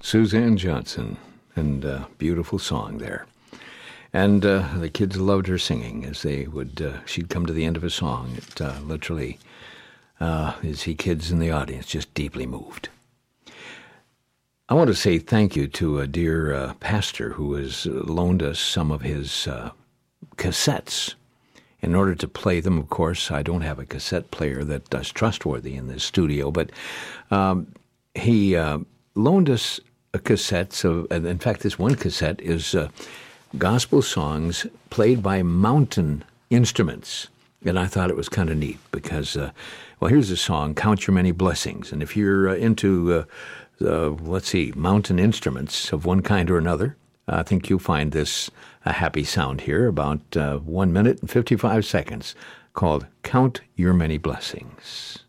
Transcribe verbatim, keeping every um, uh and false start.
Suzanne Johnson, and uh, beautiful song there. And uh, the kids loved her singing as they would, uh, she'd come to the end of a song. It uh, literally, uh, you see kids in the audience just deeply moved. I want to say thank you to a dear uh, pastor who has loaned us some of his uh, cassettes. In order to play them, of course, I don't have a cassette player that is trustworthy in this studio, but um, he uh, loaned us a cassette. So, in fact, this one cassette is uh, gospel songs played by mountain instruments. And I thought it was kind of neat because, uh, well, here's a song, Count Your Many Blessings. And if you're uh, into, uh, uh, let's see, mountain instruments of one kind or another, I think you'll find this a happy sound here, about uh, one minute and fifty-five seconds, called Count Your Many Blessings.